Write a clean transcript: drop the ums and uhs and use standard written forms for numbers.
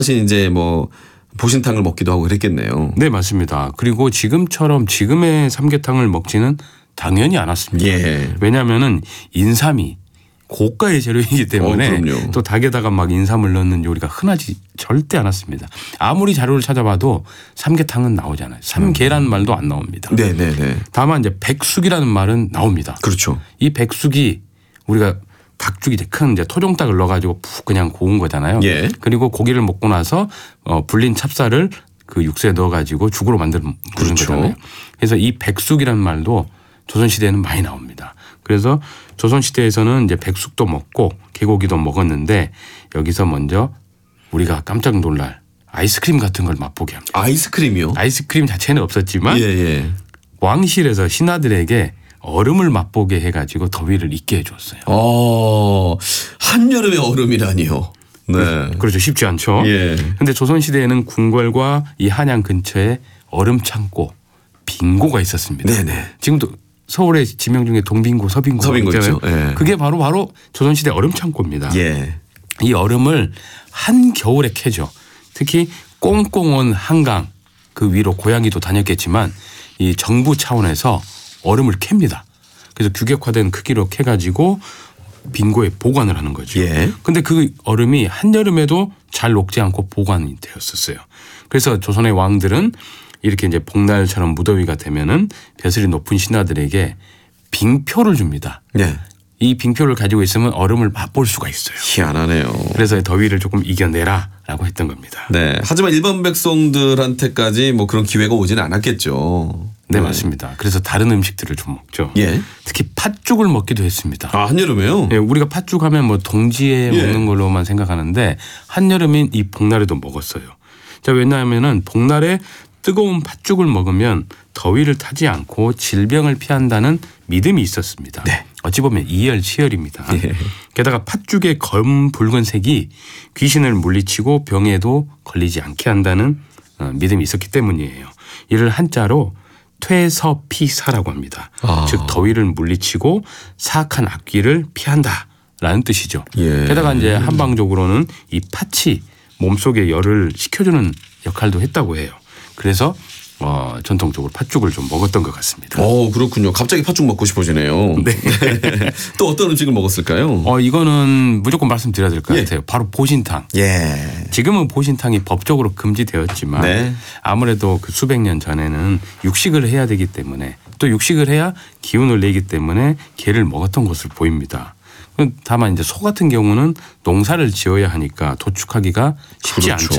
사실 이제 뭐 보신탕을 먹기도 하고 그랬겠네요. 네, 맞습니다. 그리고 지금처럼 지금의 삼계탕을 먹지는 당연히 않았습니다. 예. 왜냐하면은 인삼이 고가의 재료이기 때문에 그럼요. 또 닭에다가 막 인삼을 넣는 요리가 흔하지 절대 않았습니다. 아무리 자료를 찾아봐도 삼계탕은 나오잖아요. 삼계라는 말도 안 나옵니다. 네네네. 다만 이제 백숙이라는 말은 나옵니다. 그렇죠. 이 백숙이 우리가 닭죽 이제 큰 이제 토종닭을 넣어가지고 푹 그냥 고운 거잖아요. 예. 그리고 고기를 먹고 나서 불린 찹쌀을 그 육수에 넣어가지고 죽으로 만드는 그렇죠. 거잖아요. 그래서 이 백숙이라는 말도 조선시대에는 많이 나옵니다. 그래서 조선시대에서는 이제 백숙도 먹고 개고기도 먹었는데 여기서 먼저 우리가 깜짝 놀랄 아이스크림 같은 걸 맛보게 합니다. 아이스크림이요? 아이스크림 자체는 없었지만 예. 왕실에서 신하들에게 얼음을 맛보게 해가지고 더위를 잊게 해줬어요. 한여름의 얼음이라니요. 네. 그렇죠. 쉽지 않죠. 예. 근데 조선시대에는 궁궐과 이 한양 근처에 얼음 창고, 빙고가 있었습니다. 네네. 지금도 서울의 지명 중에 동빙고, 서빙고 있잖아요. 있죠. 예. 그게 바로 조선시대 얼음 창고입니다. 예. 이 얼음을 한겨울에 캐죠. 특히 꽁꽁 온 한강 그 위로 고양이도 다녔겠지만 이 정부 차원에서 얼음을 캡니다. 그래서 규격화된 크기로 캐가지고 빙고에 보관을 하는 거죠. 예. 근데 그 얼음이 한여름에도 잘 녹지 않고 보관이 되었었어요. 그래서 조선의 왕들은 이렇게 이제 복날처럼 무더위가 되면은 벼슬이 높은 신하들에게 빙표를 줍니다. 네. 이 빙표를 가지고 있으면 얼음을 맛볼 수가 있어요. 희한하네요. 그래서 더위를 조금 이겨내라라고 했던 겁니다. 네. 하지만 일반 백성들한테까지 뭐 그런 기회가 오지는 않았겠죠. 네, 맞습니다. 그래서 다른 음식들을 좀 먹죠. 예. 특히 팥죽을 먹기도 했습니다. 한여름에요? 예, 우리가 팥죽 하면 뭐 동지에 예. 먹는 걸로만 생각하는데 한여름인 이 복날에도 먹었어요. 자, 왜냐하면은 복날에 뜨거운 팥죽을 먹으면 더위를 타지 않고 질병을 피한다는 믿음이 있었습니다. 네. 어찌 보면 이열치열입니다. 예. 게다가 팥죽의 검 붉은색이 귀신을 물리치고 병에도 걸리지 않게 한다는 믿음이 있었기 때문이에요. 이를 한자로 퇴서피사라고 합니다. 즉 더위를 물리치고 사악한 악귀를 피한다라는 뜻이죠. 예. 게다가 이제 한방적으로는 이 팥이 몸속에 열을 식혀주는 역할도 했다고 해요. 그래서 전통적으로 팥죽을 좀 먹었던 것 같습니다. 그렇군요. 갑자기 팥죽 먹고 싶어지네요. 네. 또 어떤 음식을 먹었을까요? 이거는 무조건 말씀드려야 될 것 예. 같아요. 바로 보신탕. 예. 지금은 보신탕이 법적으로 금지되었지만 네. 아무래도 그 수백 년 전에는 육식을 해야 되기 때문에 또 육식을 해야 기운을 내기 때문에 게를 먹었던 것으로 보입니다. 다만 이제 소 같은 경우는 농사를 지어야 하니까 도축하기가 쉽지 그렇죠.